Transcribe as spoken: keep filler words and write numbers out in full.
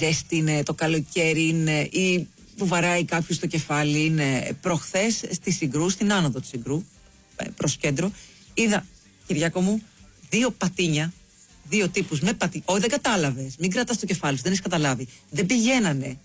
ζέστη είναι, το καλοκαίρι είναι, ή που βαράει κάποιος το κεφάλι είναι. Προχθές στη Συγκρού, στην άνοδο της Συγκρού, προς κέντρο, είδα, Κυριάκο μου, δύο πατίνια, δύο τύπους με πατίνια. Όχι, δεν κατάλαβες. Μην κρατάς το κεφάλι σου, δεν έχεις καταλάβει. Δεν πηγαίνανε